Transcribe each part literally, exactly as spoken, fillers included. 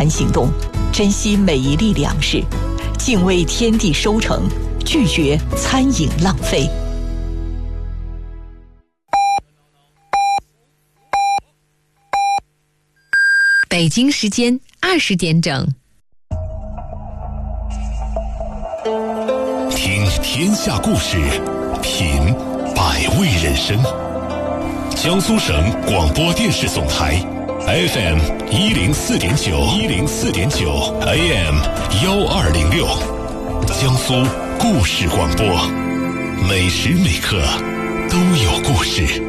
盘行动，珍惜每一粒粮食，敬畏天地收成，拒绝餐饮浪费。 北京时间二十点整。 听天下故事，品百味人生。江苏省广播电视总台 F M 一零四点九，一零四点九 A M 幺二零六，江苏故事广播，每时每刻都有故事。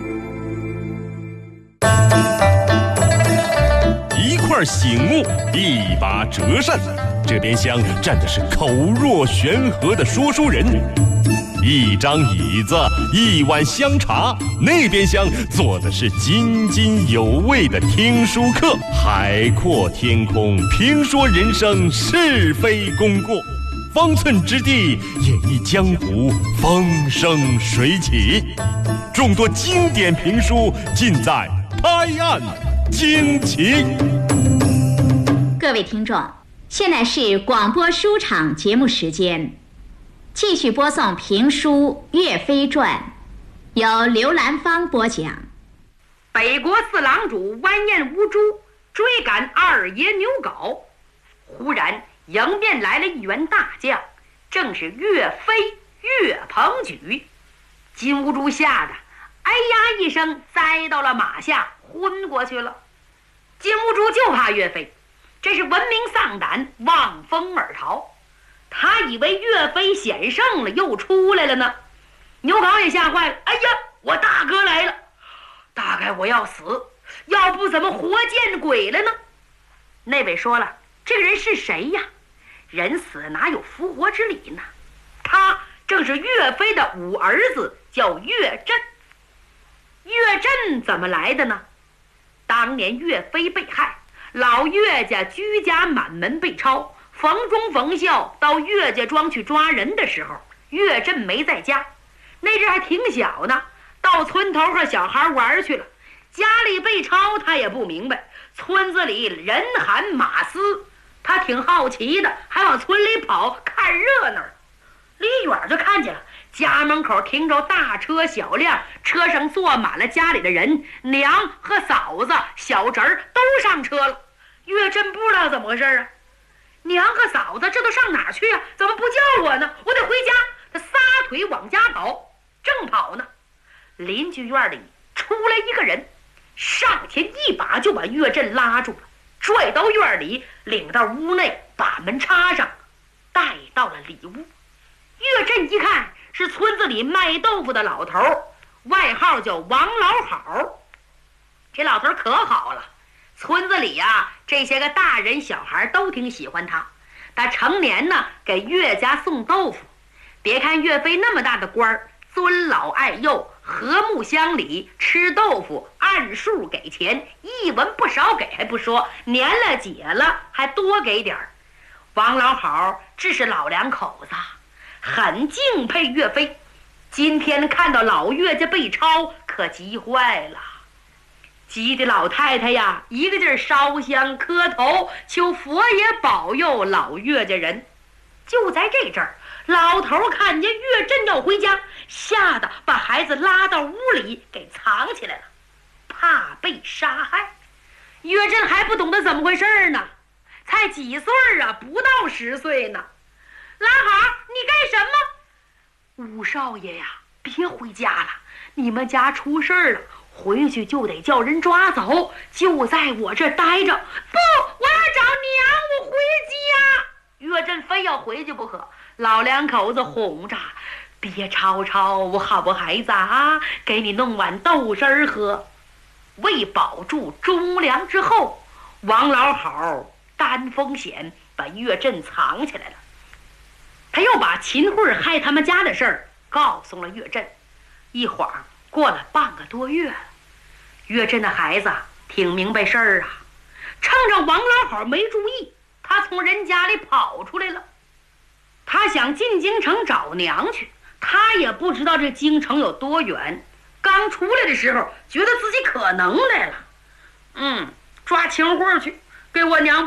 一块醒目，一把折扇，这边厢站的是口若悬河的说书人，一张椅子，一碗香茶，那边厢坐的是津津有味的听书客。海阔天空，评说人生是非功过，方寸之地，演绎江湖风生水起。众多经典评书尽在拍案惊奇。 各位听众，现在是广播书场节目时间，继续播送评书《岳飞传》，由刘兰芳播讲。 北国四郎主完颜乌珠追赶二爷牛皋，忽然迎面来了一员大将，正是岳飞岳鹏举。金兀术吓得哎呀一声栽到了马下，昏过去了。金兀术就怕岳飞，这是闻名丧胆，望风而逃。他以为岳飞险胜了，又出来了呢。牛皋也吓坏了，哎呀，我大哥来了，大概我要死，要不怎么活见鬼了呢？那位说了，这个人是谁呀？人死哪有复活之理呢？他正是岳飞的五儿子，叫岳震。岳震怎么来的呢？当年岳飞被害，老岳家居家满门被抄，逢中逢孝到岳家庄去抓人的时候，岳震没在家，那阵还挺小呢，到村头和小孩玩去了。家里被抄他也不明白，村子里人喊马嘶，他挺好奇的，还往村里跑看热闹。离远就看见了家门口停着大车小辆，车上坐满了家里的人，娘和嫂子小侄儿都上车了。岳震不知道怎么回事啊，娘和嫂子这都上哪儿去啊？怎么不叫我呢？我得回家。他撒腿往家跑，正跑呢，邻居院里出来一个人，上前一把就把岳震拉住了，拽到院里，领到屋内，把门插上，带到了里屋。岳震一看是村子里卖豆腐的老头，外号叫王老好。这老头可好了，村子里呀、啊，这些个大人小孩都挺喜欢他。他成年呢给岳家送豆腐，别看岳飞那么大的官儿，尊老爱幼，和睦乡里，吃豆腐按数给钱，一文不少给还不说，年了节了还多给点儿。王老好这是老两口子，很敬佩岳飞。今天看到老岳家被抄，可急坏了，急的老太太呀一个劲儿烧香磕头，求佛爷保佑老岳家人。就在这阵儿，老头看见岳震要回家，吓得把孩子拉到屋里给藏起来了，怕被杀害。岳震还不懂得怎么回事呢，才几岁啊，不到十岁呢。老好，你干什么？五少爷呀，别回家了，你们家出事了，回去就得叫人抓走，就在我这待着。不，我要找娘，我回家。岳震非要回去不可，老两口子哄着，别吵吵，我好不孩子啊，给你弄碗豆汁儿喝。为保住忠良之后，王老好担风险把岳震藏起来了。他又把秦桧害他们家的事儿告诉了岳震。一会儿过了半个多月了，岳震的孩子挺明白事儿啊，趁着王老好没注意，他从人家里跑出来了。他想进京城找娘去，他也不知道这京城有多远。刚出来的时候觉得自己可能来了，嗯，抓秦桧去给我娘